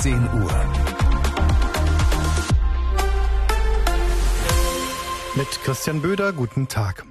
10 Uhr. Mit Christian Böder, guten Tag.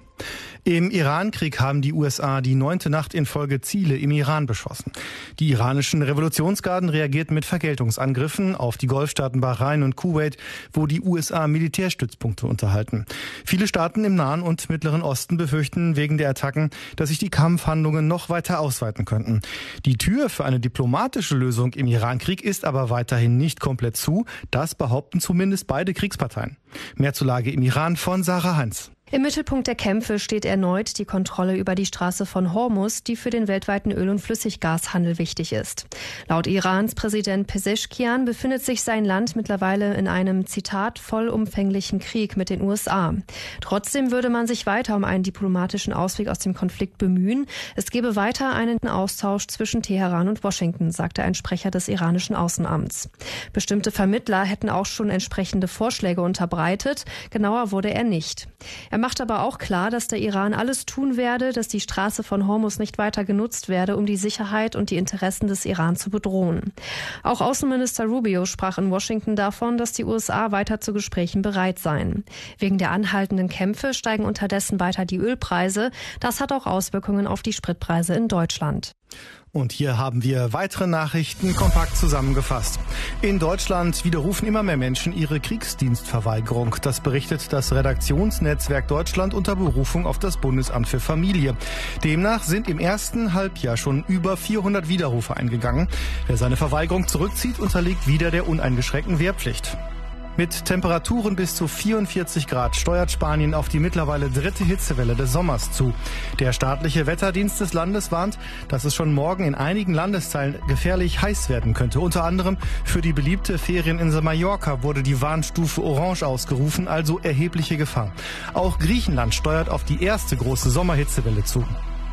Im Iran-Krieg haben die USA die 9. Nacht in Folge Ziele im Iran beschossen. Die iranischen Revolutionsgarden reagierten mit Vergeltungsangriffen auf die Golfstaaten Bahrain und Kuwait, wo die USA Militärstützpunkte unterhalten. Viele Staaten im Nahen und Mittleren Osten befürchten wegen der Attacken, dass sich die Kampfhandlungen noch weiter ausweiten könnten. Die Tür für eine diplomatische Lösung im Iran-Krieg ist aber weiterhin nicht komplett zu. Das behaupten zumindest beide Kriegsparteien. Mehr zur Lage im Iran von Sarah Heinz. Im Mittelpunkt der Kämpfe steht erneut die Kontrolle über die Straße von Hormuz, die für den weltweiten Öl- und Flüssiggashandel wichtig ist. Laut Irans Präsident Pezeshkian befindet sich sein Land mittlerweile in einem, Zitat, vollumfänglichen Krieg mit den USA. Trotzdem würde man sich weiter um einen diplomatischen Ausweg aus dem Konflikt bemühen. Es gebe weiter einen Austausch zwischen Teheran und Washington, sagte ein Sprecher des iranischen Außenamts. Bestimmte Vermittler hätten auch schon entsprechende Vorschläge unterbreitet. Genauer wurde er nicht. Er macht aber auch klar, dass der Iran alles tun werde, dass die Straße von Hormuz nicht weiter genutzt werde, um die Sicherheit und die Interessen des Iran zu bedrohen. Auch Außenminister Rubio sprach in Washington davon, dass die USA weiter zu Gesprächen bereit seien. Wegen der anhaltenden Kämpfe steigen unterdessen weiter die Ölpreise. Das hat auch Auswirkungen auf die Spritpreise in Deutschland. Und hier haben wir weitere Nachrichten kompakt zusammengefasst. In Deutschland widerrufen immer mehr Menschen ihre Kriegsdienstverweigerung. Das berichtet das Redaktionsnetzwerk Deutschland unter Berufung auf das Bundesamt für Familie. Demnach sind im ersten Halbjahr schon über 400 Widerrufe eingegangen. Wer seine Verweigerung zurückzieht, unterliegt wieder der uneingeschränkten Wehrpflicht. Mit Temperaturen bis zu 44 Grad steuert Spanien auf die mittlerweile 3. Hitzewelle des Sommers zu. Der staatliche Wetterdienst des Landes warnt, dass es schon morgen in einigen Landesteilen gefährlich heiß werden könnte. Unter anderem für die beliebte Ferieninsel Mallorca wurde die Warnstufe Orange ausgerufen, also erhebliche Gefahr. Auch Griechenland steuert auf die erste große Sommerhitzewelle zu.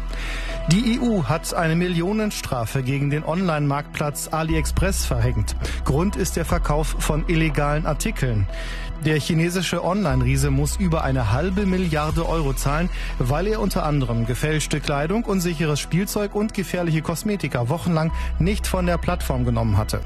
Die EU hat eine Millionenstrafe gegen den Online-Marktplatz AliExpress verhängt. Grund ist der Verkauf von illegalen Artikeln. Der chinesische Online-Riese muss über 1,5 Milliarden Euro zahlen, weil er unter anderem gefälschte Kleidung, unsicheres Spielzeug und gefährliche Kosmetika wochenlang nicht von der Plattform genommen hatte.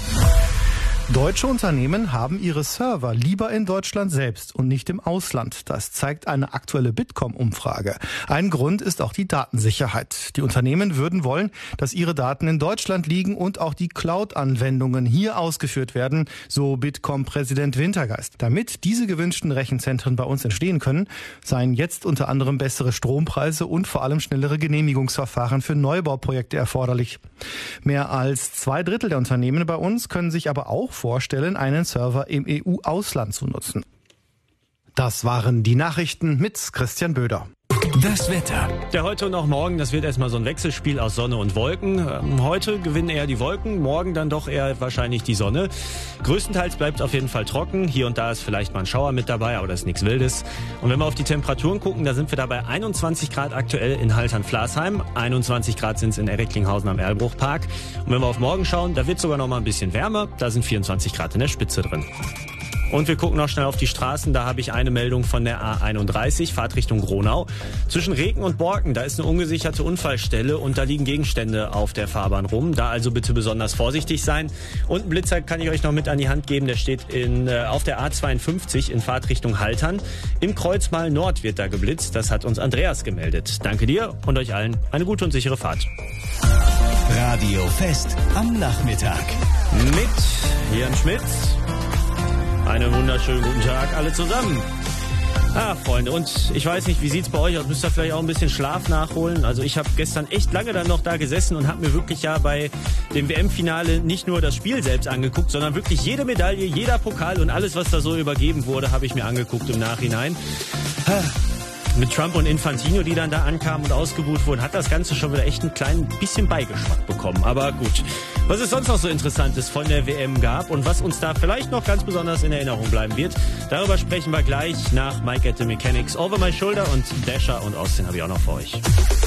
Deutsche Unternehmen haben ihre Server lieber in Deutschland selbst und nicht im Ausland. Das zeigt eine aktuelle Bitkom-Umfrage. Ein Grund ist auch die Datensicherheit. Die Unternehmen würden wollen, dass ihre Daten in Deutschland liegen und auch die Cloud-Anwendungen hier ausgeführt werden, so Bitkom-Präsident Wintergeist. Damit diese gewünschten Rechenzentren bei uns entstehen können, seien jetzt unter anderem bessere Strompreise und vor allem schnellere Genehmigungsverfahren für Neubauprojekte erforderlich. Mehr als 2/3 der Unternehmen bei uns können sich aber auch vorstellen, einen Server im EU-Ausland zu nutzen. Das waren die Nachrichten mit Christian Böder. Das Wetter. Ja, heute und auch morgen, das wird erstmal so ein Wechselspiel aus Sonne und Wolken. Heute gewinnen eher die Wolken, morgen dann doch eher wahrscheinlich die Sonne. Größtenteils bleibt es auf jeden Fall trocken. Hier und da ist vielleicht mal ein Schauer mit dabei, aber das ist nichts Wildes. Und wenn wir auf die Temperaturen gucken, da sind wir da bei 21 Grad aktuell in Haltern-Flasheim. 21 Grad sind es in Recklinghausen am Erlbruchpark. Und wenn wir auf morgen schauen, da wird es sogar noch mal ein bisschen wärmer. Da sind 24 Grad in der Spitze drin. Und wir gucken noch schnell auf die Straßen. Da habe ich eine Meldung von der A31, Fahrtrichtung Gronau. Zwischen Reken und Borken, da ist eine ungesicherte Unfallstelle und da liegen Gegenstände auf der Fahrbahn rum. Da also bitte besonders vorsichtig sein. Und einen Blitzer kann ich euch noch mit an die Hand geben. Der steht auf der A52 in Fahrtrichtung Haltern. Im Kreuzmal Nord wird da geblitzt. Das hat uns Andreas gemeldet. Danke dir und euch allen eine gute und sichere Fahrt. Radio Fest am Nachmittag. Mit Jan Schmidt. Einen wunderschönen guten Tag alle zusammen. Freunde, und ich weiß nicht, wie sieht's bei euch aus? Müsst ihr vielleicht auch ein bisschen Schlaf nachholen? Also ich habe gestern echt lange dann noch da gesessen und habe mir wirklich ja bei dem WM-Finale nicht nur das Spiel selbst angeguckt, sondern wirklich jede Medaille, jeder Pokal und alles, was da so übergeben wurde, habe ich mir angeguckt im Nachhinein. Mit Trump und Infantino, die dann da ankamen und ausgebuht wurden, hat das Ganze schon wieder echt ein klein bisschen Beigeschmack bekommen. Aber gut, was es sonst noch so Interessantes von der WM gab und was uns da vielleicht noch ganz besonders in Erinnerung bleiben wird, darüber sprechen wir gleich nach Mike at the Mechanics, Over My Shoulder und Dasher und Austin habe ich auch noch für euch.